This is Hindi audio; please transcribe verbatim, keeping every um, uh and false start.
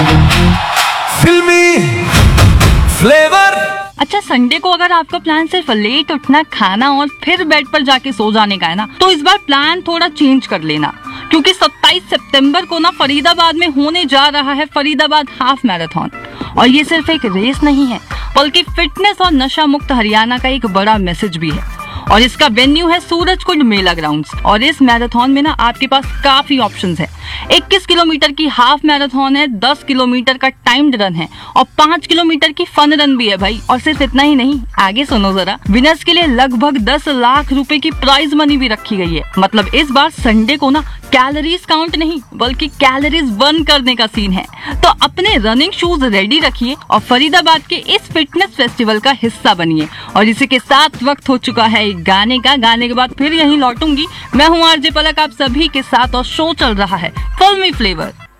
फिल्मी फ्लेवर। अच्छा, संडे को अगर आपका प्लान सिर्फ लेट उठना, खाना और फिर बेड पर जाके सो जाने का है ना, तो इस बार प्लान थोड़ा चेंज कर लेना, क्योंकि सत्ताईस सितंबर को ना फरीदाबाद में होने जा रहा है फरीदाबाद हाफ मैराथन। और ये सिर्फ एक रेस नहीं है, बल्कि फिटनेस और नशा मुक्त हरियाणा का एक बड़ा मैसेज भी है। और इसका वेन्यू है सूरजकुंड मेला ग्राउंड्स। और इस मैराथन में ना आपके पास काफी ऑप्शंस है। इक्कीस किलोमीटर की हाफ मैराथन है, दस किलोमीटर का टाइम्ड रन है और पाँच किलोमीटर की फन रन भी है भाई। और सिर्फ इतना ही नहीं, आगे सुनो जरा, विनर्स के लिए लगभग दस लाख रुपए की प्राइज मनी भी रखी गई है। मतलब इस बार संडे को ना कैलोरीज काउंट नहीं, बल्कि कैलोरीज बर्न करने का सीन है। तो अपने रनिंग शूज रेडी रखिए और फरीदाबाद के इस फिटनेस फेस्टिवल का हिस्सा बनिए। और इसी के साथ वक्त हो चुका है एक गाने का। गाने के बाद फिर यहीं लौटूंगी। मैं हूँ आरजे पलक, आप सभी के साथ, और शो चल रहा है फिल्मी फ्लेवर।